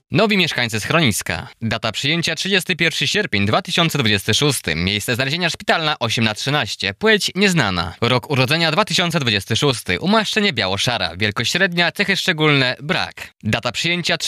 Nowi mieszkańcy schroniska. Data przyjęcia 31 sierpień 2026. Miejsce znalezienia szpitalna 8×13. Płeć nieznana. Rok urodzenia 2026. Umaszczenie biało-szara. Wielkość średnia. Cechy szczególne brak. Data przyjęcia